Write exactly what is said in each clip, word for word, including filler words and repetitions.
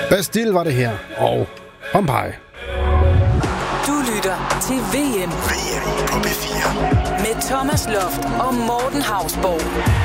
Bastille var det her, og Pompeji. Du lytter til V M. V M på P fire. Med Thomas Loft og Morten Hausborg.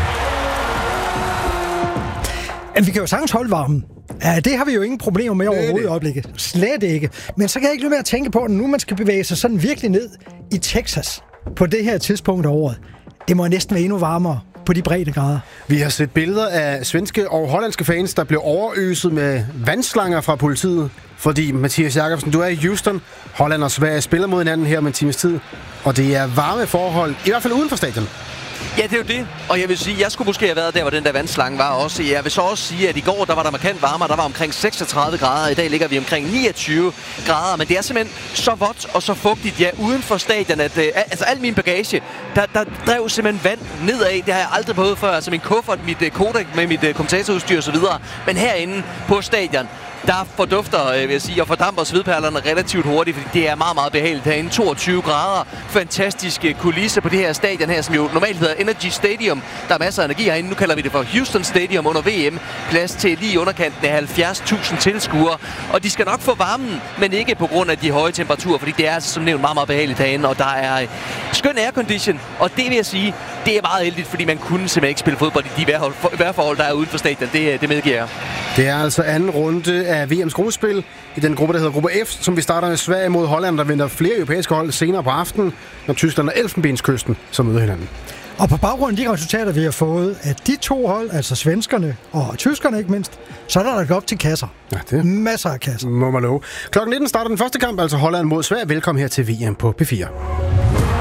Vi kan jo sagtens holde varmen. Ja, det har vi jo ingen problemer med overhovedet i øjeblikket. Slet ikke. Men så kan jeg ikke lade med at tænke på, at nu man skal bevæge sig sådan virkelig ned i Texas på det her tidspunkt af året. Det må næsten være endnu varmere på de breddegrader. Vi har set billeder af svenske og hollandske fans, der blev overøset med vandslanger fra politiet. Fordi, Mathias Jakobsen, du er i Houston. Holland og Sverige spiller mod hinanden her om en times tid. Og det er varme forhold, i hvert fald uden for stadion. Ja, det er jo det. Og jeg vil sige, jeg skulle måske have været der, hvor den der vandslange var også. Jeg vil så også sige, at i går, der var der markant varmere. Der var omkring seksogtredive grader. I dag ligger vi omkring niogtyve grader. Men det er simpelthen så vådt og så fugtigt, ja, uden for stadion, at øh, altså al min bagage, der, der drev simpelthen vand nedad. Det har jeg aldrig prøvet før. Altså min kuffert, mit øh, Kodak med mit øh, kommentatorudstyr og så videre. Men herinde på stadion, der fordufter, øh, vil jeg sige, og fordamper svedperlerne relativt hurtigt, fordi det er meget, meget behageligt herinde. toogtyve grader, fantastiske kulisser på det her stadion her, som jo normalt hedder Energy Stadium. Der er masser af energi herinde. Nu kalder vi det for Houston Stadium under V M. Plads til lige underkanten af halvfjerds tusind tilskuere. Og de skal nok få varmen, men ikke på grund af de høje temperaturer, fordi det er altså som nævnt meget, meget behageligt herinde. Og der er øh, skøn aircondition, og det vil jeg sige, det er meget heldigt, fordi man kunne simpelthen ikke spille fodbold i de vejrforhold, der er uden for stadion. Det, det medgiver jeg. Det er altså anden runde af V M's gruppespil i den gruppe, der hedder Gruppe F, som vi starter med Sverige mod Holland, der venter flere europæiske hold senere på aftenen, når Tyskland og Elfenbenskysten så møder hinanden. Og på baggrund af de resultater, vi har fået af de to hold, altså svenskerne og tyskerne ikke mindst, så er der lagt op til kasser. Ja, det masser af kasser. Må man love. klokken nitten starter den første kamp, altså Holland mod Sverige. Velkommen her til V M på P fire.